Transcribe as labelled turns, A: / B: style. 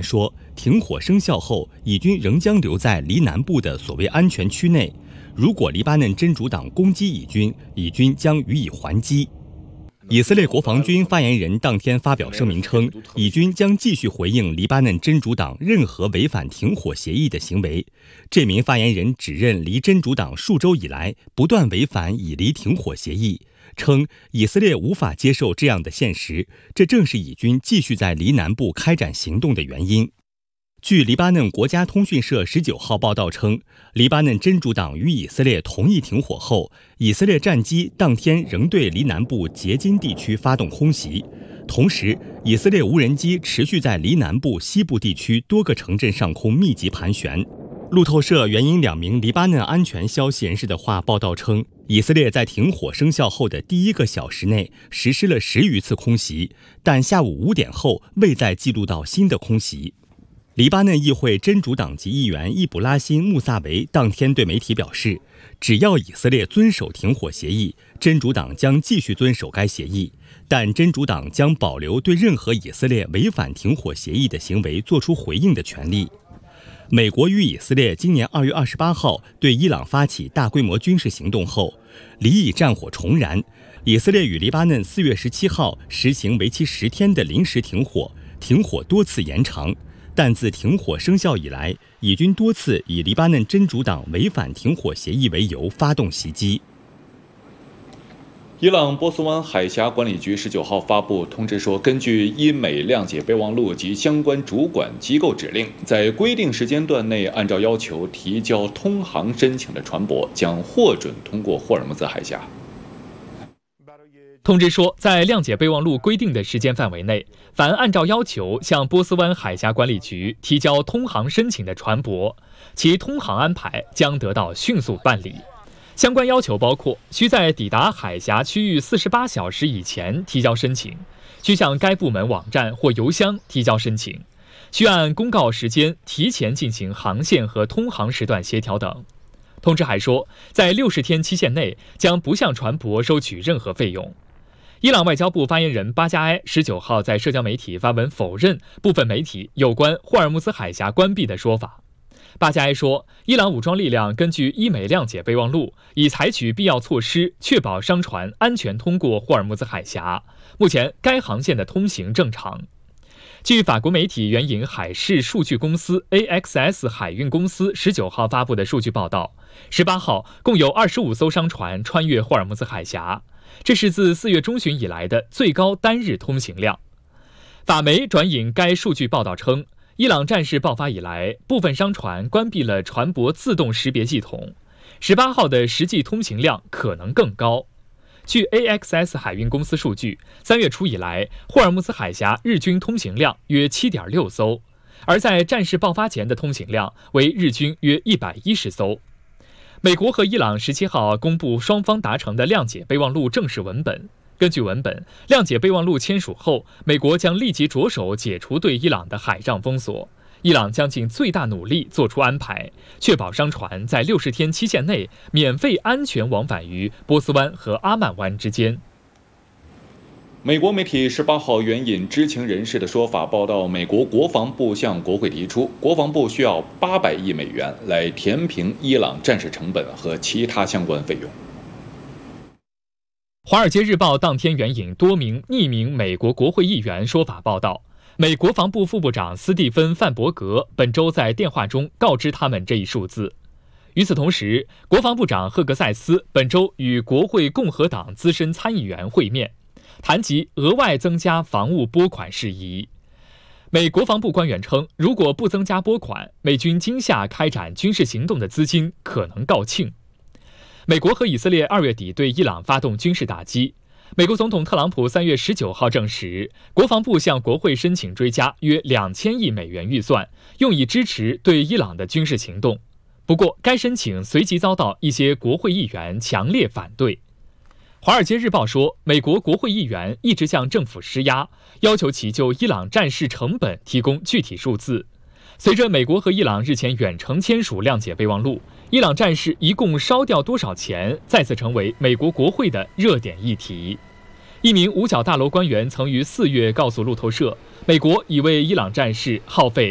A: 说，停火生效后，以军仍将留在黎南部的所谓安全区内。如果黎巴嫩真主党攻击以军，以军将予以还击。以色列国防军发言人当天发表声明称，以军将继续回应黎巴嫩真主党任何违反停火协议的行为。这名发言人指认黎真主党数周以来不断违反以黎停火协议，称以色列无法接受这样的现实，这正是以军继续在黎南部开展行动的原因。据黎巴嫩国家通讯社19号报道称，黎巴嫩真主党与以色列同意停火后，以色列战机当天仍对黎南部杰金地区发动空袭。同时，以色列无人机持续在黎南部西部地区多个城镇上空密集盘旋。路透社援引2名黎巴嫩安全消息人士的话报道称，以色列在停火生效后的第1个小时内实施了10余次空袭，但下午5点后未再记录到新的空袭。黎巴嫩议会真主党籍议员易卜拉欣·穆萨维当天对媒体表示，只要以色列遵守停火协议，真主党将继续遵守该协议，但真主党将保留对任何以色列违反停火协议的行为作出回应的权利。美国与以色列今年2月28号对伊朗发起大规模军事行动后，黎以战火重燃，以色列与黎巴嫩4月17号实行为期10天的临时停火，停火多次延长。但自停火生效以来，以军多次以黎巴嫩真主党违反停火协议为由发动袭击。
B: 伊朗波斯湾海峡管理局19号发布通知说，根据伊美谅解备忘录及相关主管机构指令，在规定时间段内按照要求提交通航申请的船舶将获准通过霍尔木兹海峡。
C: 通知说，在谅解备忘录规定的时间范围内，凡按照要求向波斯湾海峡管理局提交通航申请的船舶，其通航安排将得到迅速办理。相关要求包括：需在抵达海峡区域48小时以前提交申请，需向该部门网站或邮箱提交申请，需按公告时间提前进行航线和通航时段协调等。通知还说，在60天期限内将不向船舶收取任何费用。伊朗外交部发言人巴加埃19号在社交媒体发文否认部分媒体有关霍尔木兹海峡关闭的说法。巴加埃说，伊朗武装力量根据伊美谅解备忘录，已采取必要措施，确保商船安全通过霍尔木兹海峡。目前，该航线的通行正常。据法国媒体援引海事数据公司 AXS 海运公司19号发布的数据报道，18号共有25艘商船穿越霍尔木兹海峡，这是自4月中旬以来的最高单日通行量。法媒转引该数据报道称，伊朗战事爆发以来，部分商船关闭了船舶自动识别系统，18号的实际通行量可能更高。据 AXS 海运公司数据，3月初以来，霍尔木兹海峡日均通行量约 7.6 艘，而在战事爆发前的通行量为日均约110艘。美国和伊朗17号公布双方达成的谅解备忘录正式文本。根据文本，谅解备忘录签署后，美国将立即着手解除对伊朗的海上封锁，伊朗将尽最大努力做出安排，确保商船在60天期限内免费安全往返于波斯湾和阿曼湾之间。
B: 美国媒体18号援引知情人士的说法报道，美国国防部向国会提出，国防部需要800亿美元来填平伊朗战事成本和其他相关费用。
C: 《华尔街日报》当天援引多名匿名美国国会议员说法报道，美国防部副部长斯蒂芬·范伯格本周在电话中告知他们这一数字。与此同时，国防部长赫格塞斯本周与国会共和党资深参议员会面，谈及额外增加防务拨款事宜。美国防部官员称，如果不增加拨款，美军今夏开展军事行动的资金可能告罄。美国和以色列2月底对伊朗发动军事打击。美国总统特朗普3月19号证实，国防部向国会申请追加约2000亿美元预算，用以支持对伊朗的军事行动。不过，该申请随即遭到一些国会议员强烈反对。《华尔街日报》说，美国国会议员一直向政府施压，要求其就伊朗战事成本提供具体数字。随着美国和伊朗日前远程签署谅解备忘录，伊朗战事一共烧掉多少钱再次成为美国国会的热点议题。一名五角大楼官员曾于4月告诉路透社，美国已为伊朗战事耗费